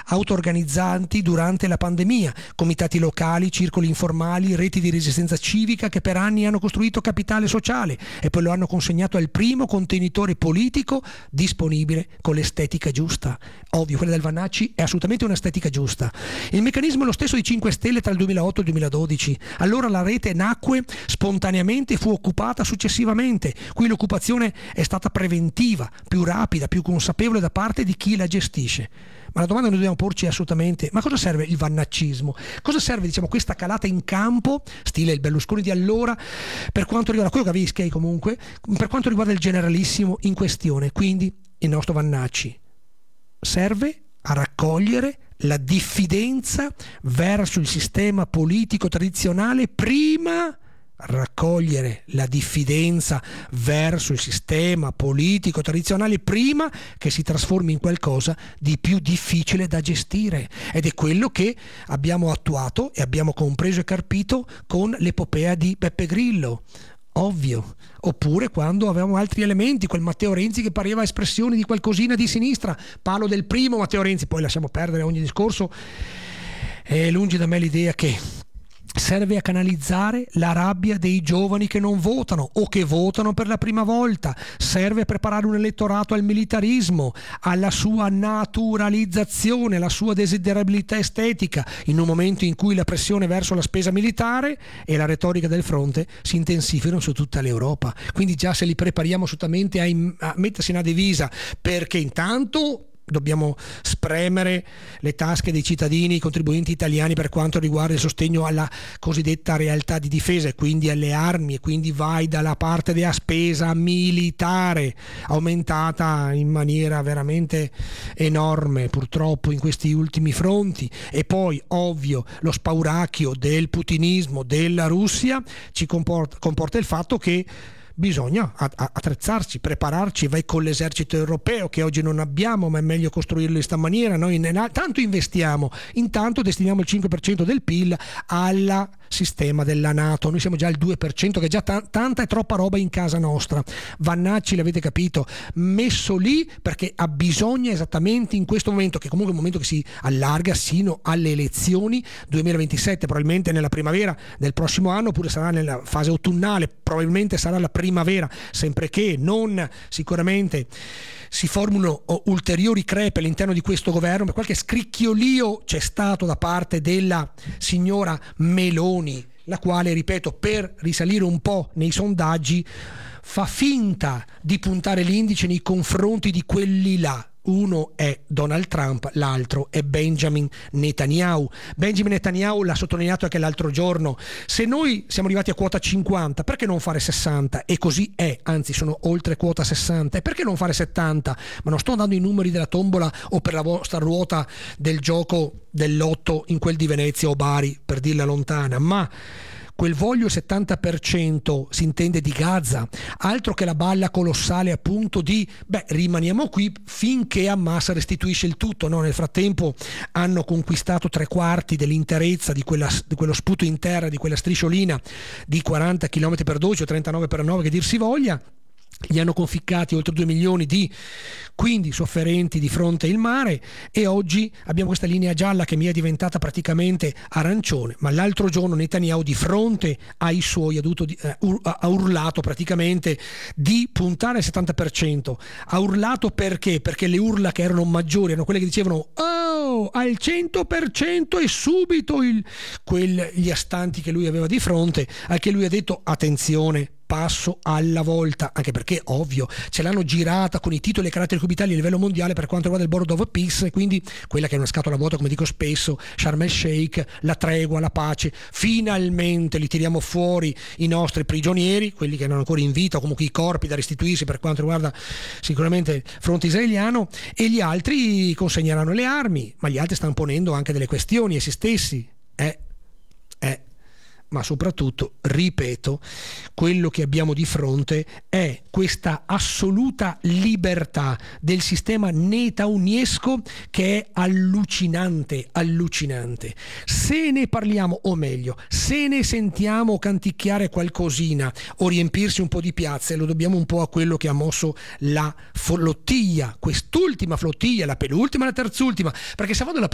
auto-organizzanti durante la pandemia, comitati locali, circoli informali, reti di resistenza civica che per anni hanno costruito capitale sociale e poi lo hanno consegnato al primo contenitore politico disponibile con l'estetica giusta. Ovvio, quella del Vannacci è assolutamente un'estetica giusta. Il meccanismo è lo stesso di 5 Stelle tra il 2008 e il 2012. Allora la rete nacque spontaneamente e fu occupata successivamente. Qui l'occupazione è stata preventiva, più rapida, più consapevole da parte di chi la gestisce. Ma la domanda che noi dobbiamo porci è assolutamente: ma cosa serve il vannaccismo? Cosa serve, questa calata in campo, stile il Berlusconi di allora, per quanto riguarda quello che avevi Schei comunque, per quanto riguarda il generalissimo in questione? Quindi il nostro Vannacci serve a raccogliere la diffidenza verso il sistema politico tradizionale prima raccogliere la diffidenza verso il sistema politico tradizionale prima che si trasformi in qualcosa di più difficile da gestire, ed è quello che abbiamo attuato e abbiamo compreso e carpito con l'epopea di Beppe Grillo, ovvio, oppure quando avevamo altri elementi, quel Matteo Renzi che pareva espressione di qualcosina di sinistra. Parlo del primo Matteo Renzi, poi lasciamo perdere ogni discorso. È lungi da me l'idea che serve a canalizzare la rabbia dei giovani che non votano o che votano per la prima volta, serve a preparare un elettorato al militarismo, alla sua naturalizzazione, alla sua desiderabilità estetica, in un momento in cui la pressione verso la spesa militare e la retorica del fronte si intensificano su tutta l'Europa. Quindi già se li prepariamo assolutamente a mettersi in una divisa, perché intanto dobbiamo spremere le tasche dei cittadini, i contribuenti italiani per quanto riguarda il sostegno alla cosiddetta realtà di difesa e quindi alle armi, e quindi vai dalla parte della spesa militare aumentata in maniera veramente enorme purtroppo in questi ultimi fronti, e poi ovvio lo spauracchio del putinismo della Russia ci comporta il fatto che bisogna attrezzarci, prepararci, vai con l'esercito europeo che oggi non abbiamo, ma è meglio costruirlo in questa maniera. Noi tanto investiamo, intanto destiniamo il 5% del PIL al sistema della NATO, noi siamo già al 2%, che è già tanta e troppa roba in casa nostra. Vannacci, l'avete capito, messo lì perché ha bisogno esattamente in questo momento, che comunque è un momento che si allarga sino alle elezioni 2027, probabilmente nella primavera del prossimo anno, oppure sarà nella fase autunnale, probabilmente sarà la primavera, sempre che non sicuramente si formulino ulteriori crepe all'interno di questo governo, per qualche scricchiolio c'è stato da parte della signora Meloni, la quale, ripeto, per risalire un po' nei sondaggi fa finta di puntare l'indice nei confronti di quelli là. Uno è Donald Trump, l'altro è Benjamin Netanyahu. Benjamin Netanyahu l'ha sottolineato anche l'altro giorno: se noi siamo arrivati a quota 50, perché non fare 60? E così è, anzi sono oltre quota 60, e perché non fare 70? Ma non sto dando i numeri della tombola o per la vostra ruota del gioco del lotto in quel di Venezia o Bari, per dirla lontana, ma quel voglio 70% si intende di Gaza, altro che la balla colossale appunto di rimaniamo qui finché Hamas restituisce il tutto, no? Nel frattempo hanno conquistato 3/4 dell'interezza di quello sputo in terra, di quella strisciolina di 40 km/12 o 39/9 che dir si voglia. Gli hanno conficcati oltre 2 milioni di quindi sofferenti di fronte al mare, e oggi abbiamo questa linea gialla che mi è diventata praticamente arancione. Ma l'altro giorno Netanyahu di fronte ai suoi ha urlato praticamente di puntare al 70%. Ha urlato perché? Perché le urla che erano maggiori erano quelle che dicevano al 100% e subito gli astanti che lui aveva di fronte, al che lui ha detto attenzione, passo alla volta, anche perché ovvio ce l'hanno girata con i titoli e caratteri cubitali a livello mondiale per quanto riguarda il Board of Peace, quindi quella che è una scatola vuota, come dico spesso, Sharm el Sheikh, la tregua, la pace. Finalmente li tiriamo fuori i nostri prigionieri, quelli che erano ancora in vita o comunque i corpi da restituirsi per quanto riguarda sicuramente il fronte israeliano, e gli altri consegneranno le armi, ma gli altri stanno ponendo anche delle questioni a se stessi. Ma soprattutto, ripeto, quello che abbiamo di fronte è questa assoluta libertà del sistema netaunesco che è allucinante. Se ne parliamo, o meglio, se ne sentiamo canticchiare qualcosina o riempirsi un po' di piazze, lo dobbiamo un po' a quello che ha mosso la flottiglia, quest'ultima flottiglia, la penultima, la terzultima, perché se vado alla